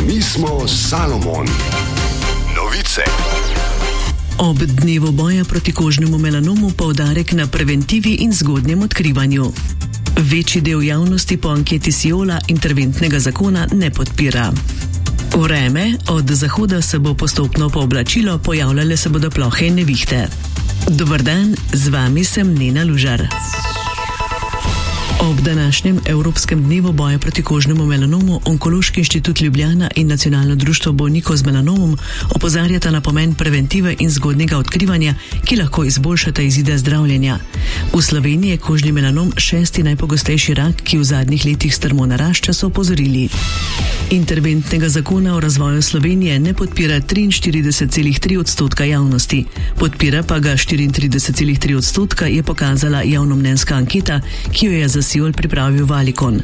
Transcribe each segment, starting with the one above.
Mi smo Salomon. Novice. Ob dnevu boja proti kožnemu melanomu poudarek na preventivi in zgodnjem odkrivanju. Večji del javnosti po anketi Siola interventnega zakona ne podpira. Vreme, od zahoda se bo postopno pooblačilo, pojavljale se bodo plohe in nevihte. Dober dan, z vami sem Nena Lužar. Ob današnjem Evropskem dnevu boja proti kožnemu melanomu Onkološki inštitut Ljubljana in Nacionalno društvo bolnikov z melanomom opozarjata na pomen preventive in zgodnjega odkrivanja, ki lahko izboljšata izide zdravljenja. V Sloveniji je kožni melanom 6. najpogostejši rak, ki v zadnjih letih strmo narašča, so opozorili. Interventnega zakona o razvoju Slovenije ne podpira 43,3% javnosti, podpira pa ga 34,3%, je pokazala javnomnenjska anketa, ki jo je za Siol pripravil Valicon.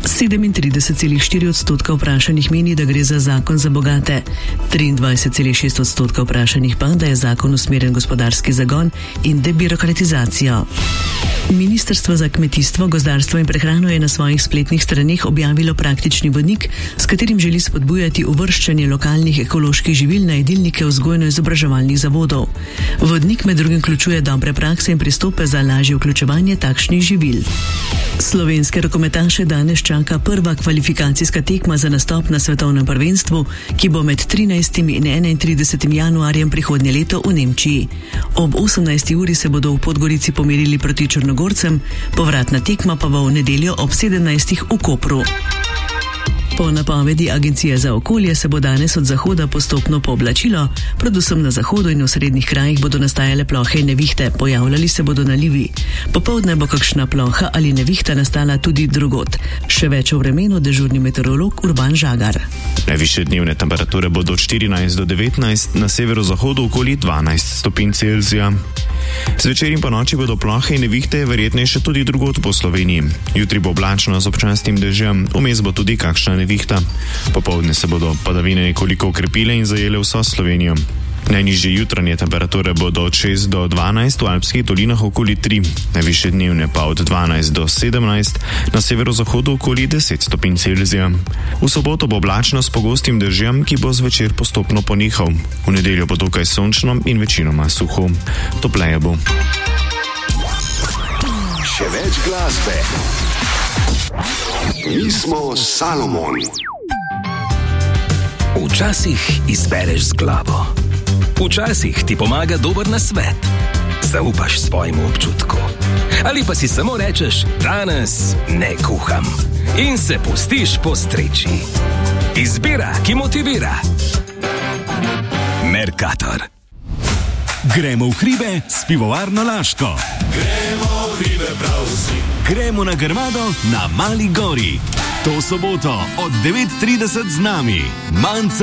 37,4% vprašanih meni, da gre za zakon za bogate, 23,6% vprašanih pa, da je zakon usmerjen gospodarski zagon in debirokratizacijo. Ministrstvo za kmetijstvo, gozdarstvo in prehrano je na svojih spletnih straneh objavilo praktični vodnik, s katerim želi spodbujati uvrščanje lokalnih ekoloških živil na jedilnike vzgojno-izobraževalnih zavodov. Vodnik med drugim vključuje dobre prakse in pristope za lažje vključevanje takšnih živil. Slovenske rokometaše danes čaka prva kvalifikacijska tekma za nastop na svetovnem prvenstvu, ki bo med 13. in 31. januarjem prihodnje leto v Nemčiji. Ob 18. uri se bodo v Podgorici pomerili proti Črnogorcem, povratna tekma pa bo v nedeljo ob 17. v Kopru. Po napovedi Agencije za okolje se bo danes od zahoda postopno pooblačilo, predvsem na zahodu in v srednjih krajih bodo nastajale plohe in nevihte, pojavljali se bodo nalivi. Popoldne bo kakšna ploha ali nevihta nastala tudi drugod. Še več o vremenu dežurni meteorolog Urban Žagar. Najvišje dnevne temperature bodo od 14 do 19, na severozahodu okoli 12 stopinj Celzija. Zvečer in po noči bodo plohe in nevihte verjetnejše tudi drugod po Sloveniji. Jutri bo oblačno z občasnim dežjem, vmes bo tudi kakšna nevihta. Popoldne se bodo padavine nekoliko okrepile in zajele vso Slovenijo. Najnižje jutranje temperature bodo od 6 do 12, v alpskih dolinah okoli 3, najvišje dnevne pa od 12 do 17, na severozahodu okoli 10 stopinj Celzija. V soboto bo oblačno s pogostim dežjem, ki bo zvečer postopno ponehal. V nedeljo bo dokaj sončno in večinoma suho. Topleje bo. Še več glasbe. Mi smo Salomon. Včasih izbereš z glavo. Včasih ti pomaga dober nasvet. Zaupaš svojemu občutku. Ali pa si samo rečeš, danes ne kuham. In se pustiš postreči. Izbira, ki motivira. Mercator. Gremo v hribe s pivovarno Laško. Gremo v hribe prav vsi. Gremo na Grmado na Mali gori. To soboto od 9:30 z nami. Manca